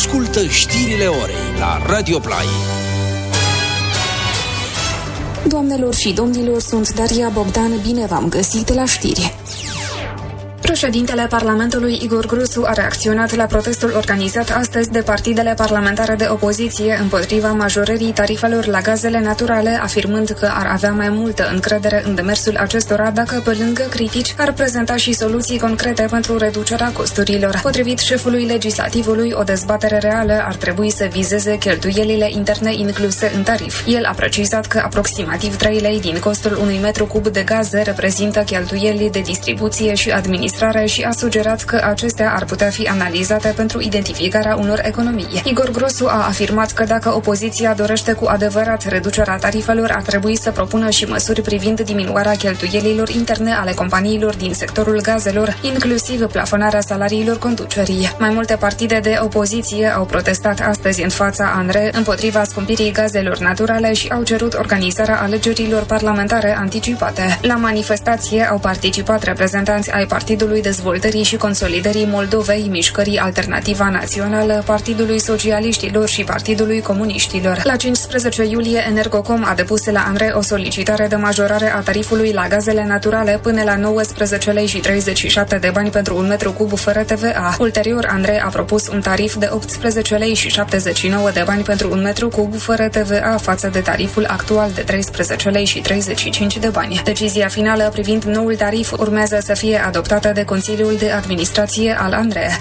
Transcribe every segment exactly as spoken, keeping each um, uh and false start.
Ascultă știrile orei la Radio Play. Doamnelor și domnilor, sunt Daria Bogdan, bine v-am găsit la știri. Președintele Parlamentului Igor Grosu a reacționat la protestul organizat astăzi de partidele parlamentare de opoziție împotriva majorării tarifelor la gazele naturale, afirmând că ar avea mai multă încredere în demersul acestora dacă, pe lângă critici, ar prezenta și soluții concrete pentru reducerea costurilor. Potrivit șefului legislativului, o dezbatere reală ar trebui să vizeze cheltuielile interne incluse în tarif. El a precizat că aproximativ trei lei din costul unui metru cub de gaze reprezintă cheltuielile de distribuție și administrație și a sugerat că acestea ar putea fi analizate pentru identificarea unor economii. Igor Grosu a afirmat că dacă opoziția dorește cu adevărat reducerea tarifelor, ar trebui să propună și măsuri privind diminuarea cheltuielilor interne ale companiilor din sectorul gazelor, inclusiv plafonarea salariilor conducerii. Mai multe partide de opoziție au protestat astăzi în fața ANRE împotriva scumpirii gazelor naturale și au cerut organizarea alegerilor parlamentare anticipate. La manifestație au participat reprezentanți ai Partidului Dezvoltării și Consolidării Moldovei, Mișcării Alternativa Națională, Partidului Socialiștilor și Partidului Comuniștilor. La cincisprezece iulie, Energocom a depus la ANRE o solicitare de majorare a tarifului la gazele naturale până la nouăsprezece lei și treizeci și șapte de bani pentru un metru cub fără T V A. Ulterior, ANRE a propus un tarif de optsprezece lei și șaptezeci și nouă de bani pentru un metru cub fără T V A față de tariful actual de treisprezece lei și treizeci și cinci de bani. Decizia finală privind noul tarif urmează să fie adoptată de Consiliul de Administrație al ANRE.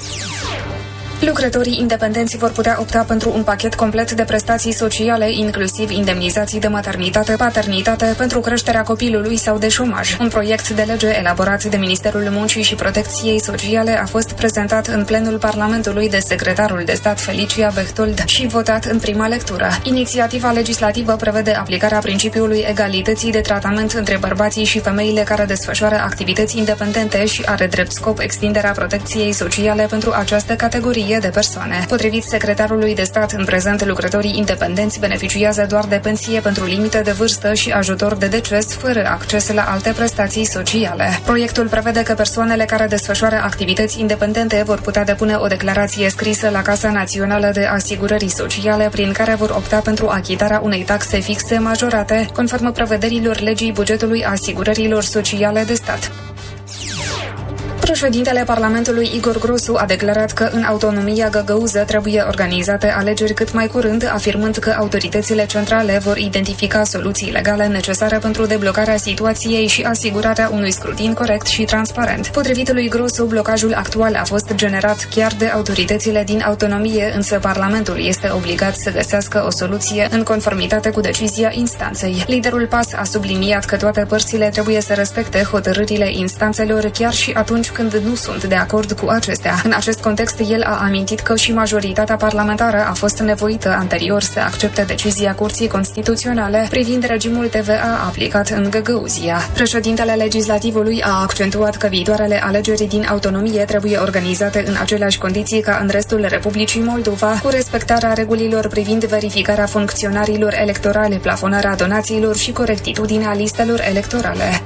Lucrătorii independenți vor putea opta pentru un pachet complet de prestații sociale, inclusiv indemnizații de maternitate, paternitate, pentru creșterea copilului sau de șomaj. Un proiect de lege elaborat de Ministerul Muncii și Protecției Sociale a fost prezentat în plenul Parlamentului de secretarul de stat Felicia Bechtold și votat în prima lectură. Inițiativa legislativă prevede aplicarea principiului egalității de tratament între bărbații și femeile care desfășoară activități independente și are drept scop extinderea protecției sociale pentru această categorie de persoane. Potrivit secretarului de stat, în prezent lucrătorii independenți beneficiază doar de pensie pentru limită de vârstă și ajutor de deces, fără acces la alte prestații sociale. Proiectul prevede că persoanele care desfășoară activități independente vor putea depune o declarație scrisă la Casa Națională de Asigurări Sociale, prin care vor opta pentru achitarea unei taxe fixe majorate, conform prevederilor legii bugetului asigurărilor sociale de stat. Președintele Parlamentului Igor Grosu a declarat că în autonomia găgăuză trebuie organizate alegeri cât mai curând, afirmând că autoritățile centrale vor identifica soluții legale necesare pentru deblocarea situației și asigurarea unui scrutin corect și transparent. Potrivit lui Grosu, blocajul actual a fost generat chiar de autoritățile din autonomie, însă Parlamentul este obligat să găsească o soluție în conformitate cu decizia instanței. Liderul P A S a subliniat că toate părțile trebuie să respecte hotărârile instanțelor chiar și atunci când nu sunt de acord cu acestea. În acest context, el a amintit că și majoritatea parlamentară a fost nevoită anterior să accepte decizia Curții Constituționale privind regimul T V A aplicat în Găgăuzia. Președintele Legislativului a accentuat că viitoarele alegeri din autonomie trebuie organizate în aceleași condiții ca în restul Republicii Moldova, cu respectarea regulilor privind verificarea funcționarilor electorale, plafonarea donațiilor și corectitudinea listelor electorale.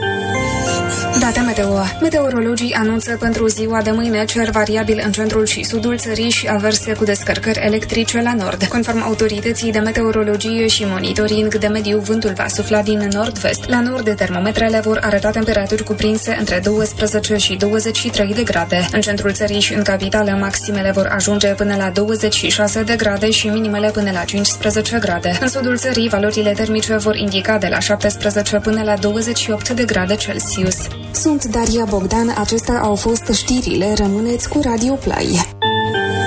Date meteo. Meteorologii anunță pentru ziua de mâine cer variabil în centrul și sudul țării și averse cu descărcări electrice la nord. Conform autorității de meteorologie și monitoring de mediu, vântul va sufla din nord-vest. La nord, termometrele vor arăta temperaturi cuprinse între douăsprezece și douăzeci și trei de grade. În centrul țării și în capitală, maximele vor ajunge până la douăzeci și șase de grade și minimele până la cincisprezece grade. În sudul țării, valorile termice vor indica de la șaptesprezece până la douăzeci și opt de grade Celsius. Sunt Daria Bogdan, acestea au fost știrile, rămâneți cu Radio Play.